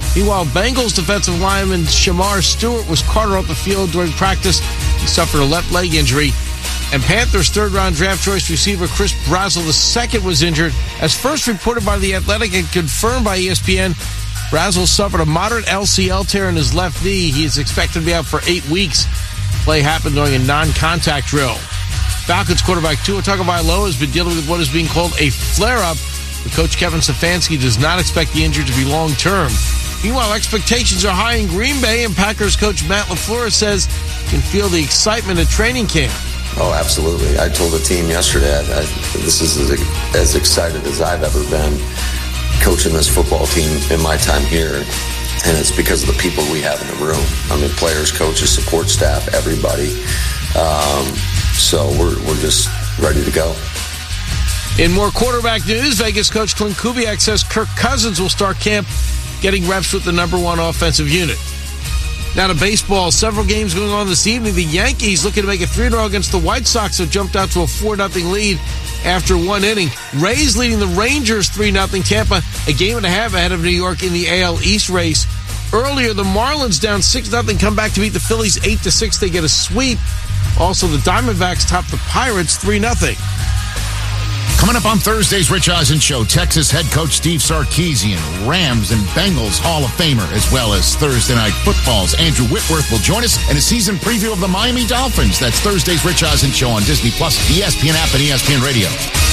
Meanwhile, Bengals defensive lineman Shamar Stewart was carted off the field during practice. He suffered a left leg injury. And Panthers third-round draft choice receiver Chris Brazzell II was injured. As first reported by The Athletic and confirmed by ESPN, Brazzell suffered a moderate LCL tear in his left knee. He is expected to be out for 8 weeks. Play happened during a non-contact drill. Falcons quarterback Tua Tagovailoa has been dealing with what is being called a flare-up. But Coach Kevin Stefanski does not expect the injury to be long-term. Meanwhile, expectations are high in Green Bay, and Packers coach Matt LaFleur says he can feel the excitement at training camp. Oh, absolutely. I told the team yesterday, this is as excited as I've ever been coaching this football team in my time here. And it's because of the people we have in the room. I mean, players, coaches, support staff, everybody. So we're just ready to go. In more quarterback news, Vegas coach Clint Kubiak says Kirk Cousins will start camp getting reps with the number one offensive unit. Now to baseball, several games going on this evening. The Yankees looking to make it 3-0 against the White Sox have jumped out to a 4-0 lead after one inning. Rays leading the Rangers 3-0. Tampa a game and a half ahead of New York in the AL East race. Earlier, the Marlins down 6-0 come back to beat the Phillies 8-6. They get a sweep. Also, the Diamondbacks top the Pirates 3-0. Coming up on Thursday's Rich Eisen Show, Texas head coach Steve Sarkisian, Rams and Bengals Hall of Famer, as well as Thursday Night Football's Andrew Whitworth will join us in a season preview of the Miami Dolphins. That's Thursday's Rich Eisen Show on Disney+, the ESPN app, and ESPN Radio.